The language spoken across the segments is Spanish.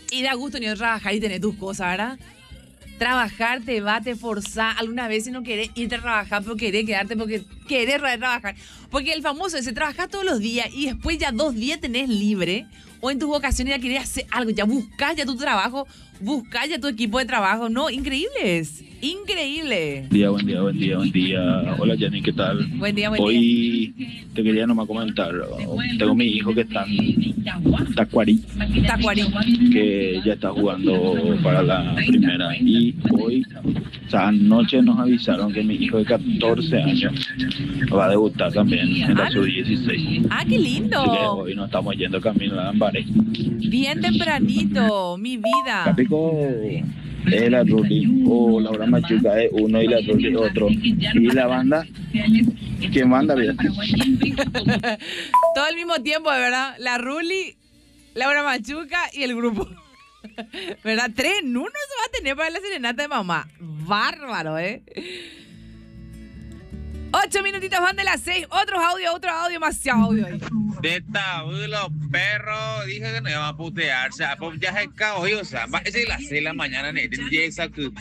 Y da gusto ni a trabajar y tener tus cosas, ¿verdad? Trabajar te va, te forzar. Algunas veces no querés irte a trabajar, pero querés quedarte porque querés trabajar. Porque el famoso es, trabajar todos los días y después ya 2 días tenés libre. O en tus vacaciones ya querés hacer algo, ya buscás ya tu trabajo, buscás ya tu equipo de trabajo. No, increíbles. Increíble. Buen día. Hola Jenny, ¿qué tal? Buen día. Hoy te quería nomás comentar, tengo mi hijo que está en Tacuarí, que ya está jugando para la primera. Y hoy, o sea, anoche nos avisaron que mi hijo de 14 años va a debutar también en la sub-16. ¡Ah, qué lindo! Así que hoy nos estamos yendo camino a Ambaré. Bien tempranito, mi vida. Capico es la Ruli, o Laura Machuca es uno y la Ruli otro. Y la banda, ¿quién manda bien? Todo al mismo tiempo, de verdad. La Ruli, Laura Machuca y el grupo. ¿Verdad? 3 en 1 se va a tener para la serenata de mamá. Bárbaro, 8 minutitos van de las 6. Otro audio, demasiado audio ahí. De tabú, los perros, dije que no iban a putearse. Pues ya se acabó, o sea, va a ser las 6 de la mañana, ¿no? Esa que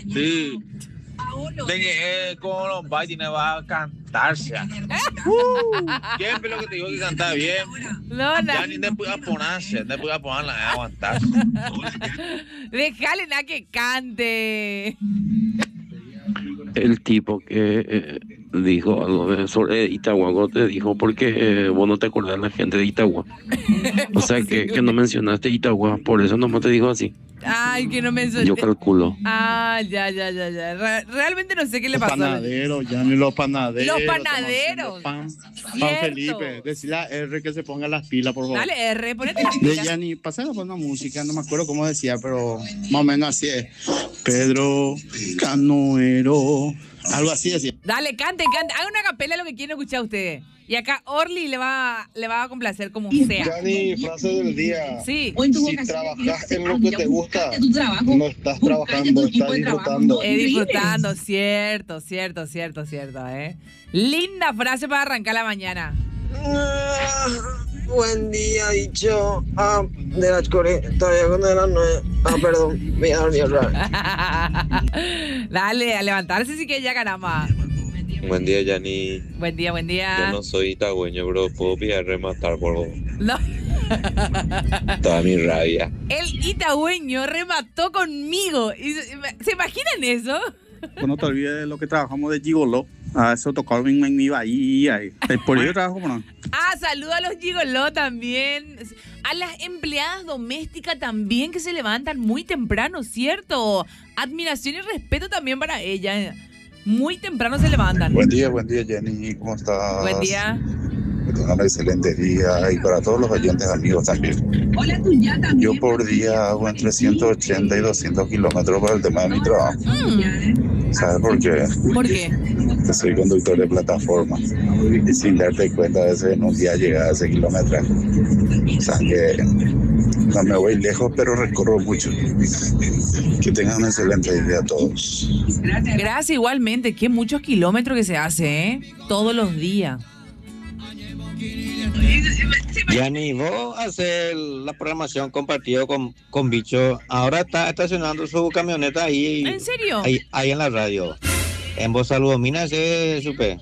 con los bailes va a cantarse. Siempre lo que te digo que canta bien. No, ya ni te puedo ponerse, no puedo ponerla a aguantarse. Déjale nada que cante. El tipo que dijo algo sobre Itagua, te dijo porque vos no te acordás de la gente de Itagua. O sea, que no mencionaste Itagua, por eso nomás te digo así. Ay, que no mencioné. Yo calculo. Ah, ya. Realmente no sé qué le pasó. Los panaderos, ya ni los panaderos. Los panaderos. Pan Felipe, decirle a R que se ponga las pilas, por favor. Dale, R, ponete las pilas. De Yanni, pasaba por una música, no me acuerdo cómo decía, pero más o menos así es. Pedro Canoero, algo así decía. Dale, cante. Haga una capela lo que quieren escuchar ustedes. Y acá Orly le va a complacer como sea. Yanni, frase del día. Sí. Si trabajas en lo que te gusta, no estás trabajando, estás disfrutando. Disfrutando, cierto, Linda frase para arrancar la mañana. Buen día, dicho. De las todavía con de las 9. Perdón, me dormí otra vez. Dale, a levantarse sí que ya, caramba. Buen día, Yanni. Buen día. Yo no soy itagüeño, bro. Puedo pillar rematar por vos. No. Toda mi rabia. El itagüeño remató conmigo. ¿Se imaginan eso? Pues no te olvides de lo que trabajamos de Gigoló. Eso tocó en mi bahía. Por ello trabajo, ¿no? Saludo a los gigoló también. A las empleadas domésticas también que se levantan muy temprano, ¿cierto? Admiración y respeto también para ellas. Muy temprano se levantan. Buen día, Jenny. ¿Cómo estás? Buen día. Que tengan un excelente día y para todos los oyentes amigos también. Hola, tú ya también. Yo por día hago entre 180 y 200 kilómetros para el tema de mi trabajo. ¿Sabes por qué? ¿Por qué? Que soy conductor de plataforma y sin darte cuenta a veces en un día llega a ese kilometraje. O sea que no me voy lejos, pero recorro mucho. Que tengan un excelente día a todos. Gracias igualmente. Qué muchos kilómetros que se hace, todos los días. Yanni, vos haces la programación compartido con Bicho. Ahora está estacionando su camioneta ahí. ¿En serio? Ahí en la radio. En Voz Saludamina se supe.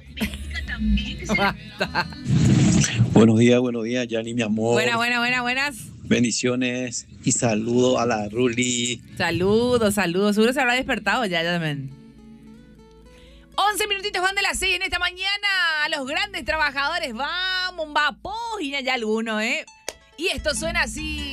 Buenos días, Yanni, mi amor. Buenas. Bendiciones y saludo a la Ruli. Saludos. Seguro se habrá despertado ya también. 11 minutitos van de las 6 en esta mañana. A los grandes trabajadores, vamos, página ya alguno, Y esto suena así.